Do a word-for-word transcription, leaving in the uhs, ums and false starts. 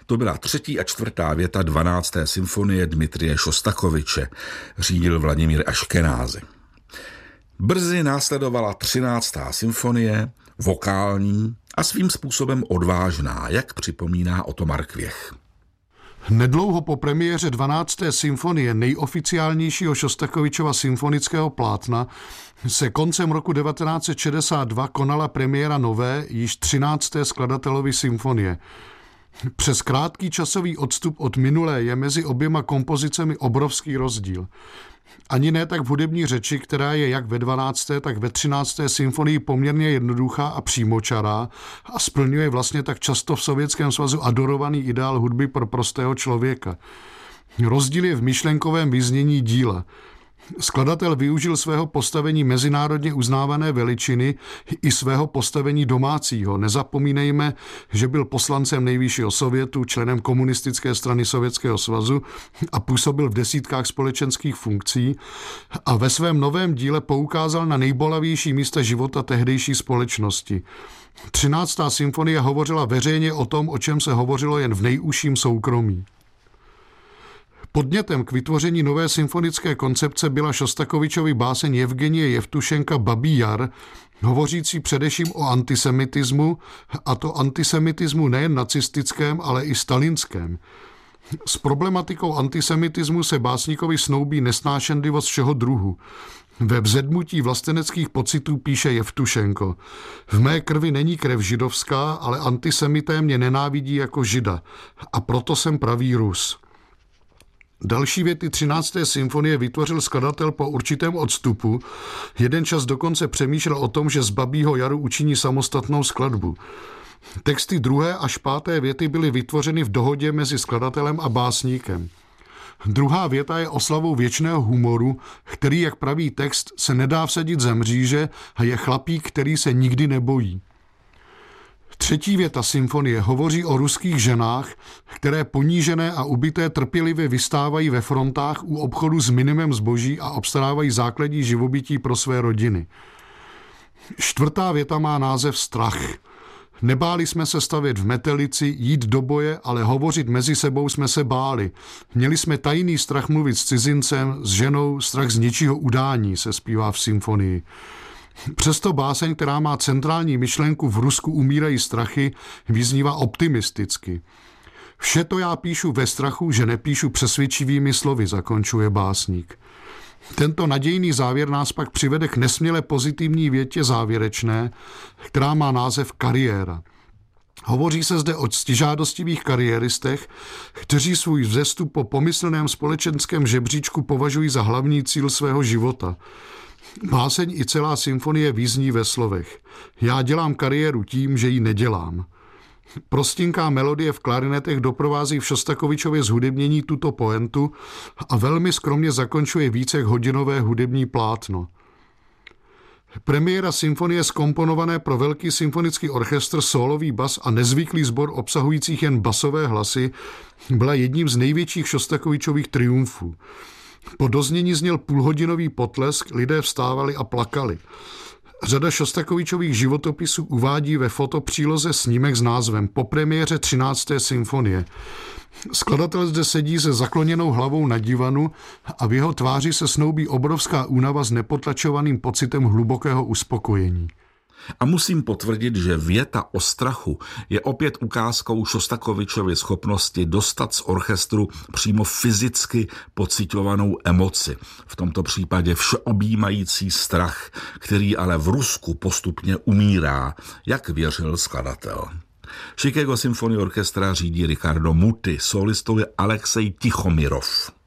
To byla třetí a čtvrtá věta dvanácté symfonie Dmitrije Šostakoviče, řídil Vladimír Aškenázy. Brzy následovala třináctá symfonie, vokální a svým způsobem odvážná, jak připomíná Otomar Kvěch. Nedlouho po premiéře dvanácté symfonie, nejoficiálnějšího Šostakovičova symfonického plátna, se koncem roku devatenáct set šedesát dva konala premiéra nové, již třinácté skladatelovy symfonie. Přes krátký časový odstup od minulé je mezi oběma kompozicemi obrovský rozdíl. Ani ne tak v hudební řeči, která je jak ve dvanácté, tak ve třinácté symfonii poměrně jednoduchá a přímočará a splňuje vlastně tak často v Sovětském svazu adorovaný ideál hudby pro prostého člověka. Rozdíl je v myšlenkovém vyznění díla. Skladatel využil svého postavení mezinárodně uznávané veličiny i svého postavení domácího. Nezapomínejme, že byl poslancem nejvyššího sovětu, členem komunistické strany Sovětského svazu a působil v desítkách společenských funkcí a ve svém novém díle poukázal na nejbolavější místa života tehdejší společnosti. třináctá symfonie hovořila veřejně o tom, o čem se hovořilo jen v nejužším soukromí. Podnětem k vytvoření nové symfonické koncepce byla Šostakovičovy báseň Jevgenije Jevtušenka Babí jar, hovořící především o antisemitismu, a to antisemitismu nejen nacistickém, ale i stalinském. S problematikou antisemitismu se básníkovi snoubí nesnášenlivost všeho druhu. Ve Vzedmutí vlasteneckých pocitů píše Jevtušenko: v mé krvi není krev židovská, ale antisemité mě nenávidí jako žida a proto jsem pravý Rus. Další věty třinácté symfonie vytvořil skladatel po určitém odstupu. Jeden čas dokonce přemýšlel o tom, že z Babího jaru učiní samostatnou skladbu. Texty druhé až páté věty byly vytvořeny v dohodě mezi skladatelem a básníkem. Druhá věta je oslavou věčného humoru, který, jak praví text, se nedá vsadit ze mříže a je chlapík, který se nikdy nebojí. Třetí věta symfonie hovoří o ruských ženách, které ponížené a ubité trpělivě vystávají ve frontách u obchodu s minimem zboží a obstarávají základní živobytí pro své rodiny. Čtvrtá věta má název Strach. Nebáli jsme se stavět v metelici, jít do boje, ale hovořit mezi sebou jsme se báli. Měli jsme tajný strach mluvit s cizincem, s ženou, strach z něčího udání, se zpívá v symfonii. Přesto báseň, která má centrální myšlenku v Rusku umírají strachy, vyznívá optimisticky. Vše to já píšu ve strachu, že nepíšu přesvědčivými slovy, zakončuje básník. Tento nadějný závěr nás pak přivede k nesměle pozitivní větě závěrečné, která má název Kariéra. Hovoří se zde o ctižádostivých kariéristech, kteří svůj vzestup po pomyslném společenském žebříčku považují za hlavní cíl svého života. Báseň i celá symfonie vyzní ve slovech: já dělám kariéru tím, že ji nedělám. Prostinká melodie v klarinetech doprovází v Šostakovičově zhudebnění tuto poentu a velmi skromně zakončuje více hodinové hudební plátno. Premiéra symfonie zkomponované pro velký symfonický orchestr, sólový bas a nezvyklý sbor obsahujících jen basové hlasy byla jedním z největších Šostakovičových triumfů. Po doznění zněl půlhodinový potlesk, lidé vstávali a plakali. Řada Šostakovičových životopisů uvádí ve fotopříloze snímek s názvem Po premiéře třinácté symfonie. Skladatel zde sedí se zakloněnou hlavou na divanu a v jeho tváři se snoubí obrovská únava s nepotlačovaným pocitem hlubokého uspokojení. A musím potvrdit, že věta o strachu je opět ukázkou Šostakovičovy schopnosti dostat z orchestru přímo fyzicky pociťovanou emoci. V tomto případě všeobjímající strach, který ale v Rusku postupně umírá, jak věřil skladatel. Chicago Symphony Orchestra řídí Ricardo Muti, solistou je Alexej Tichomirov.